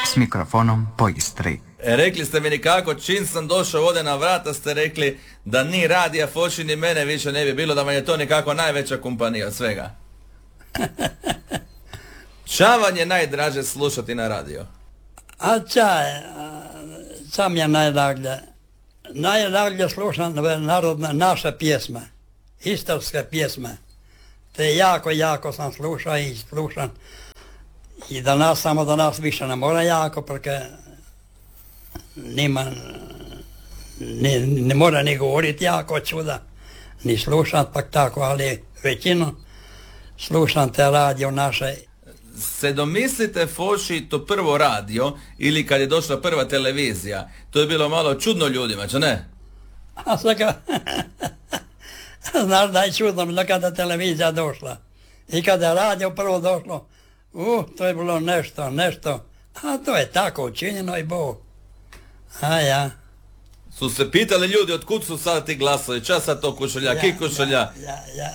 s mikrofonom po Istri. Rekli ste mi nikako, čim sam došao ovdje na vrata ste rekli da ni radija Foši ni mene više ne bi bilo, da vam je to nekako najveća kompanija od svega. Ča vam je najdraže slušati na radio? Ča mi je najdraže? Najdraže slušam narodna naša pjesma, istarske pjesme. Te jako sam slušao i slušam. I samo danas više ne mora jako, porque ne mora ni govoriti jako čuda, ni slušat pak tako, ali većinu slušam te radio naše. Se domislite, Foši, to prvo radio ili kad je došla prva televizija, to je bilo malo čudno ljudima, če ne? A svega, znaš da je čudno kada je televizija došla. I kada je radio prvo došlo, to je bilo nešto, a to je tako učinjeno i Bog. A ja. Su se pitali ljudi otkud su sad ti glasovi, čas sad to kušalja, ki kušalja? Ja.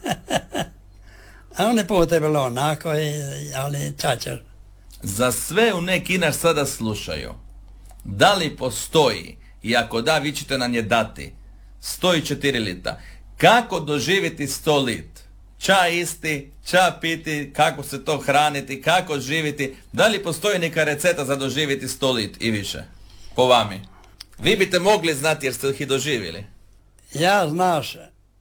A one put je bilo onako, ali čačer. Za sve u neki nas sada slušaju. Da li postoji, i ako da, vi ćete nam je dati, 104 lita. Kako doživjeti 100 lit? Ča isti, ča piti, kako se to hraniti, kako živiti. Da li postoji neka receta za doživjeti 100 lit i više? Po vami. Vi biste mogli znati jer ste ih i doživjeli. Ja znaš,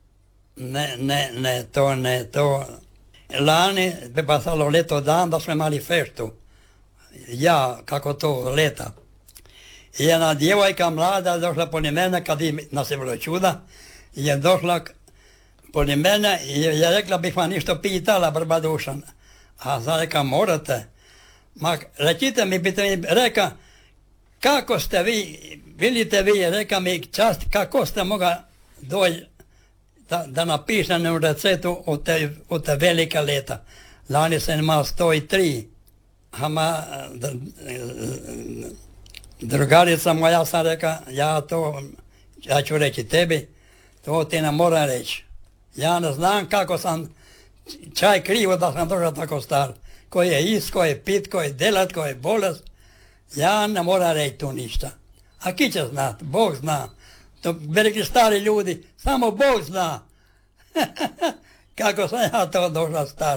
ne to. Lani bi pasalo leto dan da smo imali feštu. Ja, kako to leta. I jedna djevojka mlada došla po mene, kad nas je bilo čuda, je došla po mene i je rekla bih vam ništo pitala, brba Dušan. A sad reka, morate. Recite mi, biste mi reka, kako ste vi, vidite vi, reka mi čast, kako ste moga doći da napišem recetu od te velike leta. Lani sam imao 103. Drugarica moja sam reka, ja ću reći tebi, to ti ne mora reći. Ja ne znam kako sam čaj krivo da sam došao tako star. Koji je ist, koji je pit, koji je delat, koji je bolest. Ja ne moram reći tu ništa. A ki će znat? Bog zna. To veliki stari ljudi, samo Bog zna. Kako sam ja to došla star.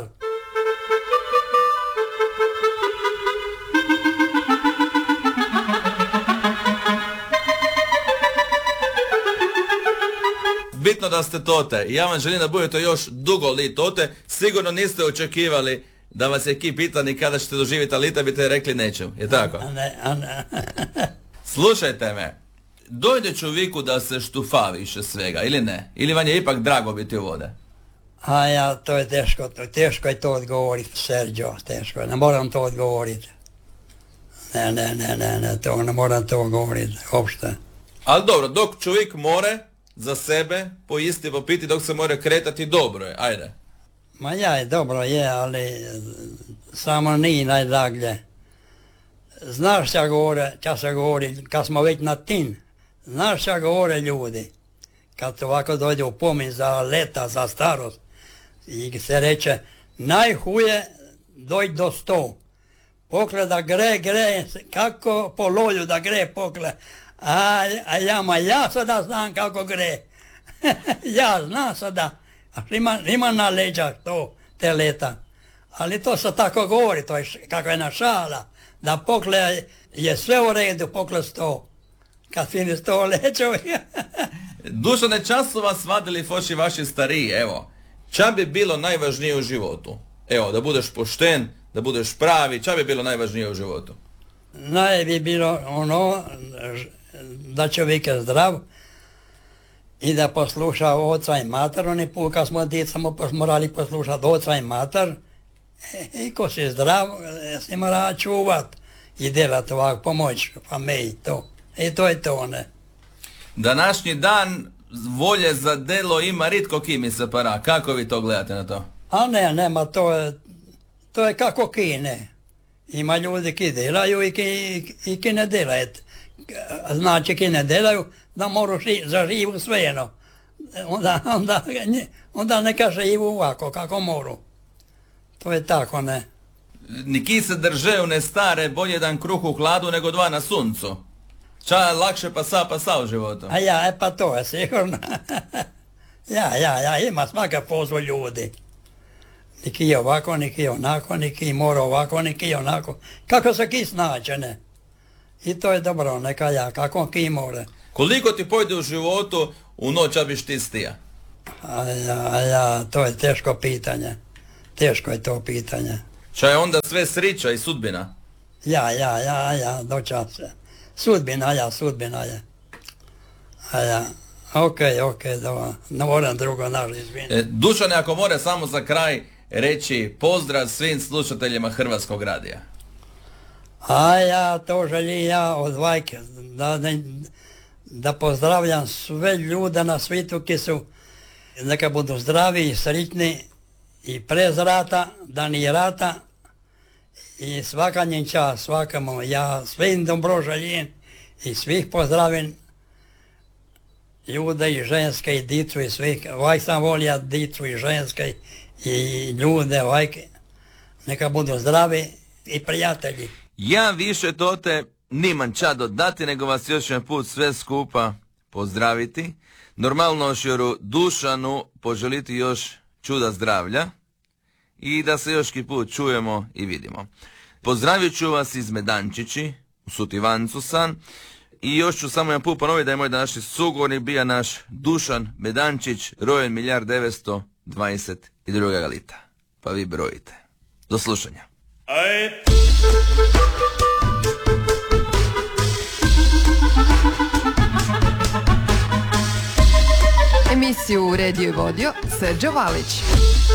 Bitno da ste tote. Ja vam želim da budete još dugo li tote. Sigurno niste očekivali da vas je ki pitani kada ćete doživjeti lita, biste rekli neću. Je tako? Ne. Slušajte me. Dojde čovjeku da se štufa više svega, ili ne? Ili vam je ipak drago biti u vode? A ja, to je teško je to odgovoriti, Sergio, teško je. Ne moram to odgovoriti. Ne, to ne moram to govoriti, uopšte. Ali dobro, dok čovjek more za sebe pojisti, popiti, dok se more kretati, dobro je, ajde. Ma ja, dobro je, ali samo nije najdraglje. Znaš šta se govori, kad smo već na tin, znaš šta govore ljudi, kad ovako dođe u pomin za leta, za starost, i se reče, najhuje doći do 100. Pokle da gre, kako po lolju da gre pokle, ja sada znam kako gre. Ja znam sada, ima na leđa te leta, ali to se tako govori, to je kako je šala, da pokle je sve u redu, pokle 100. Kad fini 100 leđovi. Dušane, čas su vas vadili, Foši, vaši stariji, evo. Ča bi bilo najvažnije u životu? Evo, da budeš pošten, da budeš pravi, ča bi bilo najvažnije u životu? Bi bilo ono, da čovjek je zdrav i da posluša oca i mater. Oni put kad smo djeca morali poslušati oca i mater. I ko si zdrav, si mora čuvat i delat ovak, pomoć familiji, to. I to je to, ne. Današnji dan volje za delo ima ritko ki mi se para. Kako vi to gledate na to? A nema, to je kako ki ne. Ima ljudi ki delaju i ki ne delaju. Znači ki ne delaju, da moraš za živu svejedno. Onda neka živu ovako kako moru. To je tako, ne. Niki se drže one stare, bolje jedan kruh u hladu nego dva na suncu. Ča lakše pa sa u životu. A ja, pa to je sigurno. Ja, ima svaka pozvo ljudi. Niki je ovako, niki je onako, niki mora ovako, niki je onako. Kako se ki snaće, ne? I to je dobro, neka ja, kako ki more. Koliko ti pojde u životu u noć, a biš ti stija? To je teško pitanje. Teško je to pitanje. Ča je onda sve srića i sudbina? Ja, dočas se. Sudbina je. Okej, dobro. Ne moram drugo naš izviniti. Dušane, ako more samo za kraj reći pozdrav svim slušateljima Hrvatskog radija. A ja to želim od vajke, da pozdravljam sve ljude na svijetu ki su, neka budu zdravi i sretni i prez rata, da ni rata, i svaka njen čas, svakamu, ja svim dobro želim i svih pozdravim, ljude i ženske i dicu i svih, vaj sam volio dicu i ženske i ljude, vajke, neka budu zdravi i prijatelji. Ja više tote nimam ča dodati, nego vas još jedan put sve skupa pozdraviti. Normalno šjoru Dušanu poželiti još čuda zdravlja i da se još ki put čujemo i vidimo. Pozdravit ću vas iz Medančići, u Sutivancu san, i još ću samo jedan put ponoviti da je moj današnji sugovornik bio naš Dušan Medančić, rojen 1922. lita. Pa vi brojite. Do slušanja. Emisiju uredio i vodio Srđo Valić.